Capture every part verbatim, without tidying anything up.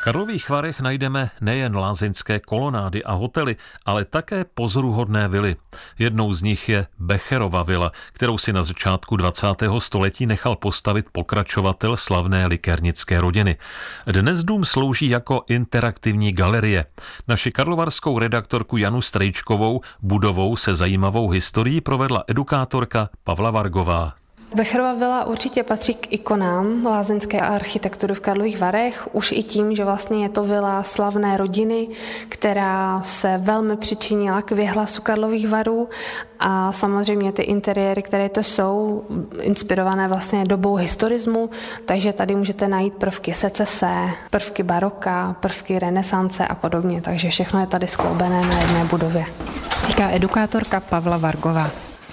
Karlových Varech najdeme nejen lázeňské kolonády a hotely, ale také pozoruhodné vily. Jednou z nich je Becherova vila, kterou si na začátku dvacátého století nechal postavit pokračovatel slavné likérnické rodiny. Dnes dům slouží jako interaktivní galerie. Naši karlovarskou redaktorku Janu Strejčkovou budovou se zajímavou historií provedla edukátorka Pavla Vargová. Becherova vila určitě patří k ikonám lázeňské architektury v Karlových Varech, už i tím, že vlastně je to vila slavné rodiny, která se velmi přičinila k věhlasu Karlových Varů a samozřejmě ty interiéry, které to jsou, inspirované vlastně dobou historismu, takže tady můžete najít prvky secese, prvky baroka, prvky renesance a podobně, takže všechno je tady skloubené na jedné budově. Říká edukátorka Pavla Vargová.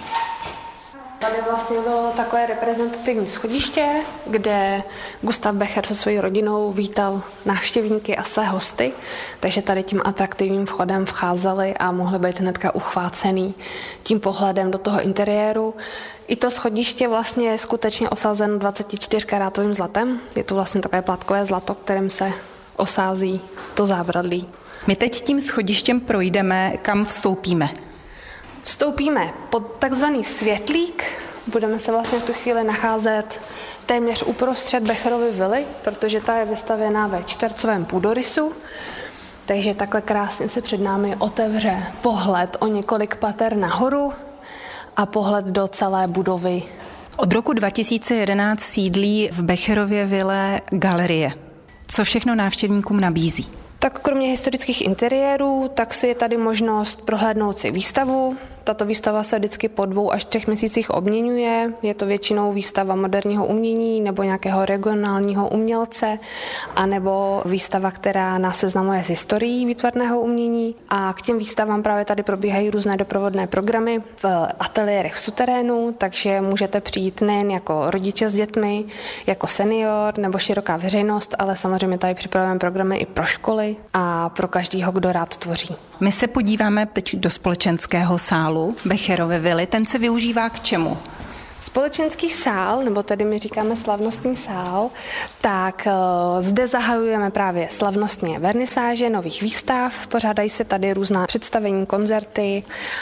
Tady vlastně bylo takové reprezentativní schodiště, kde Gustav Becher se svojí rodinou vítal návštěvníky a své hosty, takže tady tím atraktivním vchodem vcházeli a mohli být hnedka uchvácený tím pohledem do toho interiéru. I to schodiště vlastně je skutečně osázeno dvacetičtyřkarátovým zlatem. Je to vlastně takové platkové zlato, kterým se osází to zábradlí. My teď tím schodištěm projdeme, kam vstoupíme. Vstoupíme pod takzvaný světlík, budeme se vlastně v tu chvíli nacházet téměř uprostřed Becherovy vily, protože ta je vystavěná ve čtvercovém půdorysu, takže takhle krásně se před námi otevře pohled o několik pater nahoru a pohled do celé budovy. Od roku dva tisíce jedenáct sídlí v Becherově vile galerie. Co všechno návštěvníkům nabízí? Tak kromě historických interiérů, tak si je tady možnost prohlédnout si výstavu. Tato výstava se vždycky po dvou až třech měsících obměňuje. Je to většinou výstava moderního umění nebo nějakého regionálního umělce, anebo výstava, která nás seznamuje s historií výtvarného umění. A k těm výstavám právě tady probíhají různé doprovodné programy v ateliérech v suterénu, takže můžete přijít nejen jako rodiče s dětmi, jako senior nebo široká veřejnost, ale samozřejmě tady připravujeme programy i pro školy a pro každého, kdo rád tvoří. My se podíváme teď do společenského sálu Becherovy vily. Ten se využívá k čemu? Společenský sál, nebo tady my říkáme slavnostní sál, tak uh, zde zahajujeme právě slavnostně vernisáže nových výstav, pořádají se tady různá představení, koncerty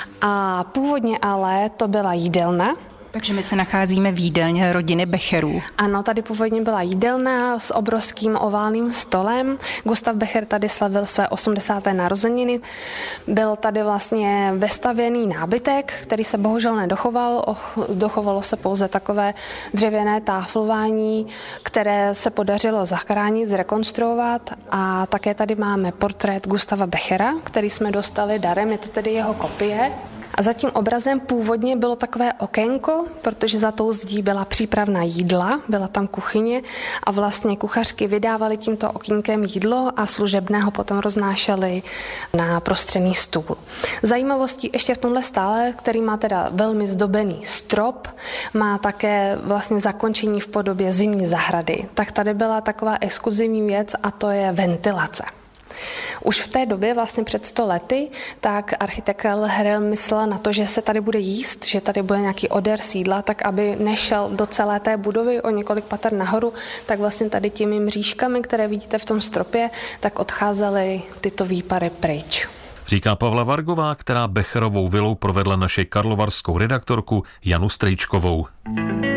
a původně ale to byla jídelna. Takže my se nacházíme v jídelně rodiny Becherů. Ano, tady původně byla jídelna s obrovským oválným stolem. Gustav Becher tady slavil své osmdesáté narozeniny. Byl tady vlastně vestavěný nábytek, který se bohužel nedochoval. Dochovalo se pouze takové dřevěné táflování, které se podařilo zachránit, zrekonstruovat. A také tady máme portrét Gustava Bechera, který jsme dostali darem, je to tedy jeho kopie. A za tím obrazem původně bylo takové okénko, protože za tou zdí byla přípravná jídla, byla tam kuchyně a vlastně kuchařky vydávaly tímto okýnkem jídlo a služebného potom roznášely na prostřený stůl. Zajímavostí ještě v tomhle stále, který má teda velmi zdobený strop, má také vlastně zakončení v podobě zimní zahrady. Tak tady byla taková exkluzivní věc a to je ventilace. Už v té době, vlastně před sto lety, tak architekt Leherel myslel na to, že se tady bude jíst, že tady bude nějaký odér sídla, tak aby nešel do celé té budovy o několik pater nahoru, tak vlastně tady těmi mřížkami, které vidíte v tom stropě, tak odcházely tyto výpary pryč. Říká Pavla Vargová, která Becherovou vilou provedla naši karlovarskou redaktorku Janu Strejčkovou.